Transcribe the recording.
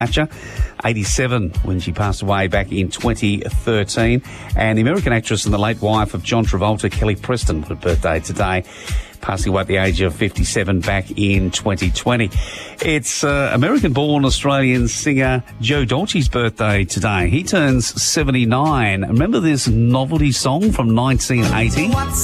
Thatcher, 87 when she passed away back in 2013. And the American actress and the late wife of John Travolta, Kelly Preston, had a birthday today, passing away at the age of 57 back in 2020. It's American-born Australian singer Joe Dolce's birthday today. He turns 79. Remember this novelty song from 1980?